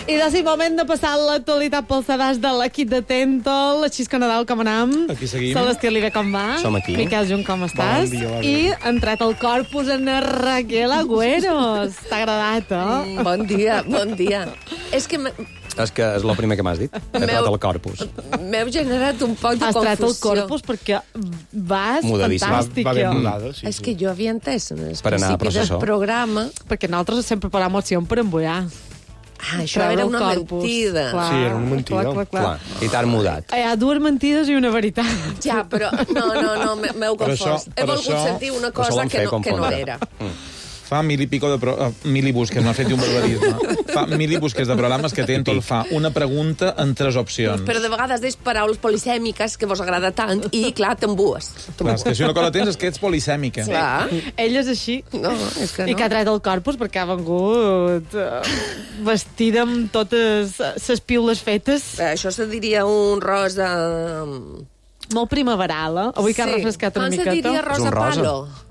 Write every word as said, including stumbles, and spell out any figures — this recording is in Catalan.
I de si moment de passar l'actualitat pel sedàs de l'equip de Tentol, la Xisca Nadal, com anam? Aquí seguim. Celestí Oliver, com va? Som aquí. Miquel Junt, com estàs? Bon dia, bon I dia. ha entrat al corpus en Raquel Agüeros. T'ha agradat, eh? Mm, bon dia, bon dia. És que m'he- És que és el primer que m'has dit. He Meu- entrat al corpus. m'heu generat un poc de Has entrat al confusió. corpus perquè vas Mudadíssim. Va, fantàstic. va ben jo. mudada, sí. És que jo havia entès en el Per anar a principi del processó. programa. Perquè nosaltres sempre parlem opció per embullar. Ah, això Treure era el una corpus. mentida. Clar, Sí, era una mentida. Clar, clar, clar. Clar, i t'han mudat. Hi ha dues mentides i una veritat. Ja, però no, no, no, m'he- m'heu Per això- confós. He per volgut això sentir una ho cosa solen que fer no, que no confondre. era. Fa mil i pico de... Pro... Uh, mil i busques, m'ha fet un barbarisme. Fa mil i busques de programes que Tentol fa una pregunta en tres opcions. Però de vegades deix paraules polisèmiques que vos agrada tant i, clar, t'embues. Clar, és que si una cosa tens és que ets polisèmica. Clar. Ell és així. No, és que I que ha no. tret el corpus perquè ha vengut uh, vestida amb totes les piules fetes. Això se diria un rosa... Molt primaveral, eh? Avui que ha refrescat una Com se miqueta. diria És rosa un rosa. palo?